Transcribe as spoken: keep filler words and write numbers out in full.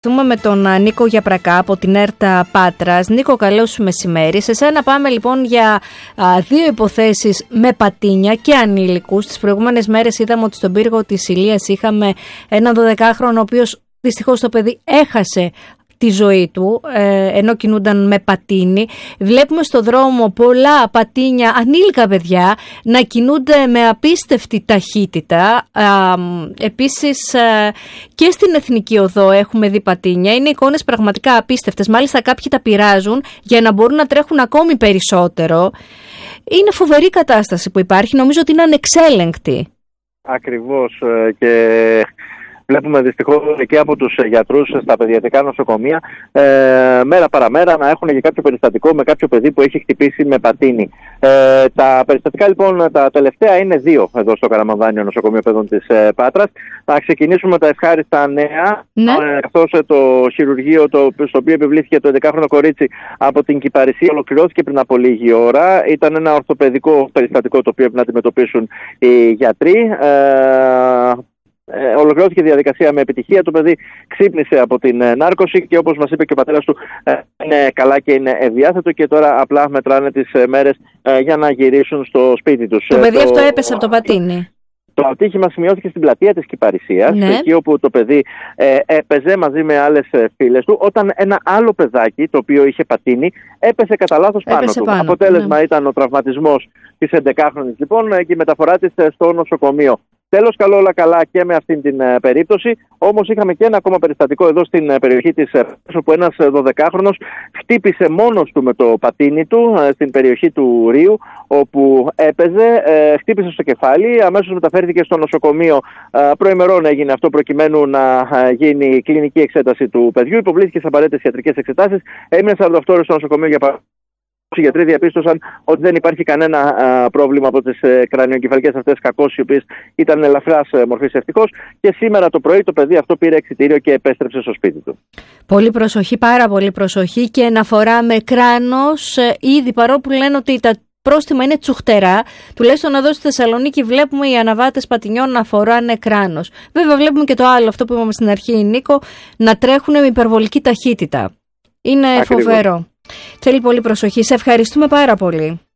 Δούμε με τον Νίκο Γιαπρακά από την ΕΡΤΑ Πάτρας. Νίκο, καλό σου μεσημέρι. Σε σένα πάμε λοιπόν για α, δύο υποθέσεις με πατίνια και ανήλικους. Τις προηγούμενες μέρες είδαμε ότι στον πύργο της Ηλίας είχαμε έναν δωδεκάχρονο, ο οποίος δυστυχώς το παιδί έχασε τη ζωή του, ε, ενώ κινούνταν με πατίνι. Βλέπουμε στο δρόμο πολλά πατίνια, ανήλικα παιδιά, να κινούνται με απίστευτη ταχύτητα. Ε, επίσης ε, και στην Εθνική Οδό έχουμε δει πατίνια. Είναι εικόνες πραγματικά απίστευτες. Μάλιστα κάποιοι τα πειράζουν για να μπορούν να τρέχουν ακόμη περισσότερο. Είναι φοβερή κατάσταση που υπάρχει. Νομίζω ότι είναι ανεξέλεγκτη. Ακριβώς, και βλέπουμε δυστυχώς και από τους γιατρούς στα παιδιατρικά νοσοκομεία ε, μέρα παραμέρα να έχουν και κάποιο περιστατικό με κάποιο παιδί που έχει χτυπήσει με πατίνι. Ε, τα περιστατικά λοιπόν τα τελευταία είναι δύο εδώ στο Καραμανδάνιο Νοσοκομείο Παιδών της ε, Πάτρας. Θα ξεκινήσουμε με τα ευχάριστα νέα, ναι. ε, καθώς ε, το χειρουργείο το, στο οποίο επιβλήθηκε το έντεκαχρονο κορίτσι από την Κυπαρισία ολοκληρώθηκε πριν από λίγη ώρα. Ήταν ένα ορθοπαιδικό περιστατικό το οποίο πρέπει να αντιμετωπίσουν οι γιατροί. Ε, Ε, ολοκληρώθηκε η διαδικασία με επιτυχία. Το παιδί ξύπνησε από την ε, νάρκωση και όπως μας είπε και ο πατέρας του ε, είναι καλά και είναι ευδιάθετο και τώρα απλά μετράνε τις ε, μέρες ε, για να γυρίσουν στο σπίτι τους. Το παιδί ε, αυτό έπεσε από το πατίνι. Το ατύχημα σημειώθηκε στην πλατεία της Κυπαρισίας, ναι. εκεί όπου το παιδί ε, έπαιζε μαζί με άλλες φίλες του, όταν ένα άλλο παιδάκι, το οποίο είχε πατίνι, έπεσε κατά λάθος πάνω έπεσε του. Πάνω. Αποτέλεσμα ναι. ήταν ο τραυματισμός της έντεκαχρονης λοιπόν και η μεταφορά της στο νοσοκομείο. Τέλος, καλό όλα καλά και με αυτήν την uh, περίπτωση. Όμως είχαμε και ένα ακόμα περιστατικό εδώ στην uh, περιοχή της uh, όπου ένας δωδεκάχρονος χτύπησε μόνος του με το πατίνι του uh, στην περιοχή του Ρίου, όπου έπαιζε, uh, χτύπησε στο κεφάλι, αμέσως μεταφέρθηκε στο νοσοκομείο. Uh, προημερών έγινε αυτό προκειμένου να uh, γίνει κλινική εξέταση του παιδιού. Υποβλήθηκε σε απαραίτητες ιατρικές εξετάσεις. Έμεινε σαράντα οκτώ ώρες στο νοσοκομείο για παράδειγμα. Οι γιατροί διαπίστωσαν ότι δεν υπάρχει κανένα α, πρόβλημα από τις ε, κρανιοκεφαλικές αυτές κακώσεις, οι οποίες ήταν ελαφράς ε, μορφής ευτυχώς. Και σήμερα το πρωί το παιδί αυτό πήρε εξιτήριο και επέστρεψε στο σπίτι του. Πολύ προσοχή, πάρα πολύ προσοχή και αναφορά με κράνος. Ε, ήδη παρόλο που λένε ότι τα πρόστιμα είναι τσουχτερά, τουλάχιστον εδώ στη Θεσσαλονίκη βλέπουμε οι αναβάτες πατινιών να φοράνε κράνος. Βέβαια βλέπουμε και το άλλο, αυτό που είπαμε στην αρχή, Νίκο, να τρέχουν με υπερβολική ταχύτητα. Είναι Ακριβώς. Φοβερό. Θέλει πολύ προσοχή. Σε ευχαριστούμε πάρα πολύ.